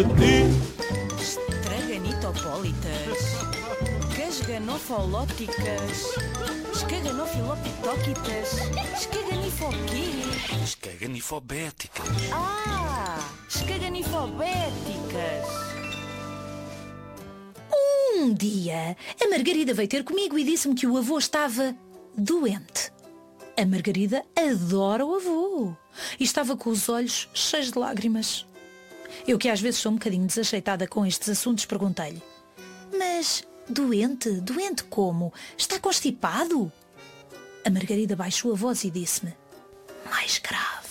Estraganitopólitas, casganofolópticas, escaganofiloptóquitas, escaganifoquê? Escaganifobéticas. Escaganifobéticas. Um dia, a Margarida veio ter comigo e disse-me que o avô estava doente. A Margarida adora o avô e estava com os olhos cheios de lágrimas. Eu, que às vezes sou um bocadinho desajeitada com estes assuntos, perguntei-lhe: mas doente? Doente como? Está constipado? A Margarida baixou a voz e disse-me: mais grave.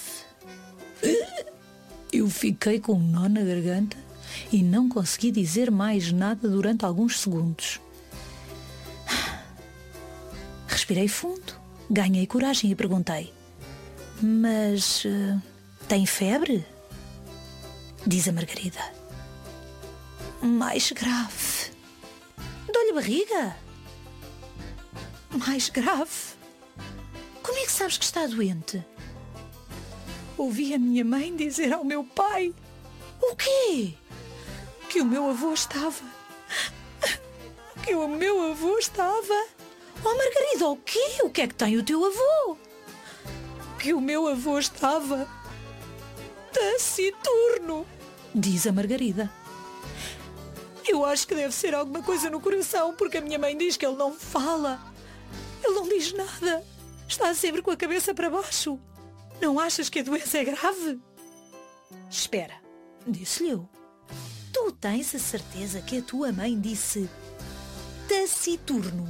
Eu fiquei com um nó na garganta e não consegui dizer mais nada durante alguns segundos. Respirei fundo, ganhei coragem e perguntei: mas tem febre? Diz a Margarida: mais grave. Dou-lhe barriga? Mais grave. Como é que sabes que está doente? Ouvi a minha mãe dizer ao meu pai. O quê? Que o meu avô estava. Que o meu avô estava. Oh, Margarida, o quê? O que é que tem o teu avô? Que o meu avô estava taciturno, diz a Margarida. Eu acho que deve ser alguma coisa no coração, porque a minha mãe diz que ele não fala. Ele não diz nada. Está sempre com a cabeça para baixo. Não achas que a doença é grave? Espera, disse-lhe eu. Tu tens a certeza que a tua mãe disse taciturno?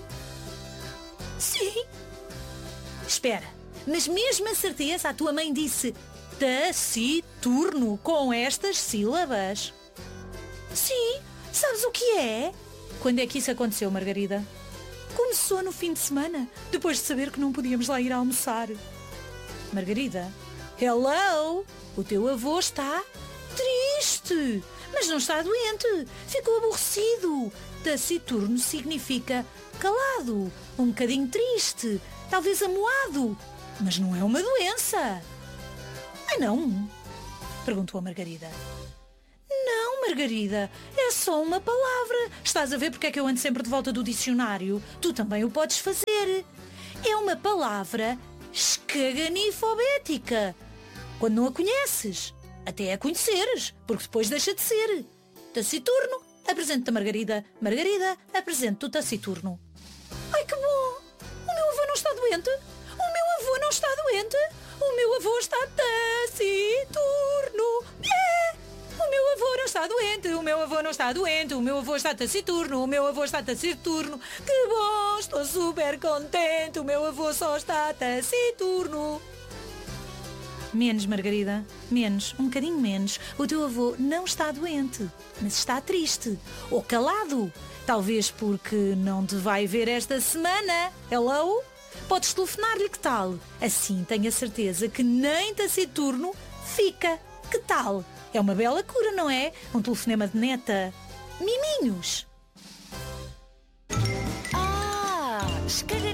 Sim. Espera, mas mesmo a certeza a tua mãe disse taciturno com estas sílabas? Sim. Sabes o que é? Quando é que isso aconteceu, Margarida? Começou no fim de semana, depois de saber que não podíamos lá ir almoçar. Margarida, hello! O teu avô está triste, mas não está doente. Ficou aborrecido. Taciturno significa calado, um bocadinho triste, talvez amuado. Mas não é uma doença. Ah, não? Perguntou a Margarida. Não, Margarida, é só uma palavra. Estás a ver porque é que eu ando sempre de volta do dicionário? Tu também o podes fazer. É uma palavra escaganifobética. Quando não a conheces, até a conheceres, porque depois deixa de ser. Taciturno, apresento-te a Margarida. Margarida, apresento-te o taciturno. Ai, que bom! O meu avô não está doente? O meu avô não está doente? O meu avô está taciturno. O meu avô não está doente, o meu avô não está doente, o meu avô está taciturno, o meu avô está taciturno. Que bom, estou super contente, o meu avô só está taciturno. Menos, Margarida, menos, um bocadinho menos. O teu avô não está doente, mas está triste ou calado. Talvez porque não te vai ver esta semana. Hello? Podes telefonar-lhe, que tal? Assim tenho a certeza que nem taciturno fica. Que tal? É uma bela cura, não é? Um telefonema de neta. Miminhos! Escaganifobéticas.